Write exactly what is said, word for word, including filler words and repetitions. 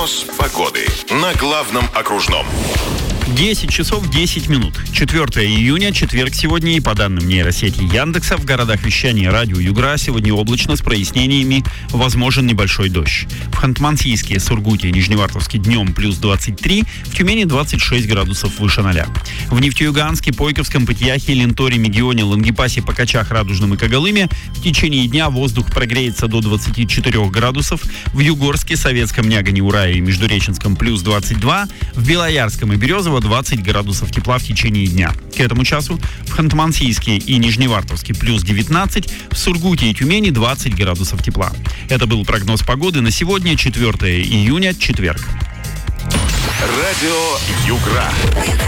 Прогноз погоды на главном окружном. десять часов десять минут. четвёртого июня, четверг сегодня, и по данным нейросети Яндекса, в городах вещания радио Югра сегодня облачно с прояснениями, возможен небольшой дождь. В Ханты-Мансийске, Сургуте и Нижневартовске днем плюс двадцать три, в Тюмени двадцать шесть градусов выше ноля. В Нефтеюганске, Пойковском, Пытьяхе, Ленторе, Мегионе, Лангепасе, Покачах, Радужном и Когалыме в течение дня воздух прогреется до двадцати четырёх градусов. В Югорске, Советском, Нягане, Урае и Междуреченском плюс двадцать два. В Белоярском и Березово двадцать градусов тепла в течение дня. К этому часу в Ханты-Мансийске и Нижневартовске плюс девятнадцать, в Сургуте и Тюмени двадцать градусов тепла. Это был прогноз погоды на сегодня, четвёртого июня, четверг. Радио Югра.